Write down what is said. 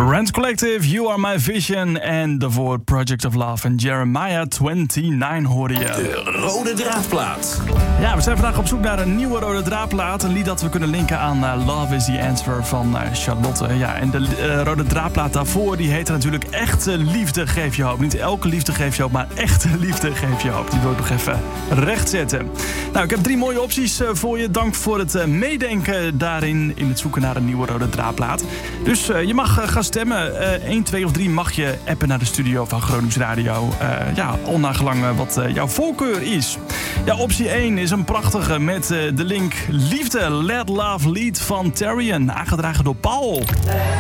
Rent Collective, You Are My Vision en daarvoor Project of Love en Jeremiah 29 hoorde je. De rode draadplaat. Ja, we zijn vandaag op zoek naar een nieuwe rode draadplaat. Een lied dat we kunnen linken aan Love is the Answer van Charlotte. Ja, en de rode draadplaat daarvoor die heette natuurlijk Echte Liefde Geef Je Hoop. Niet elke liefde geeft je hoop, maar Echte Liefde Geef Je Hoop. Die wil ik nog even rechtzetten. Nou, ik heb 3 mooie opties voor je. Dank voor het meedenken daarin in het zoeken naar een nieuwe rode draadplaat. Dus je mag gaan stemmen. 1, 2 of 3 mag je appen naar de studio van Gronings Radio. Onnagelang wat jouw voorkeur is. Ja, optie 1 is een prachtige met de link Liefde, Let Love Lead van Terrian. Aangedragen door Paul.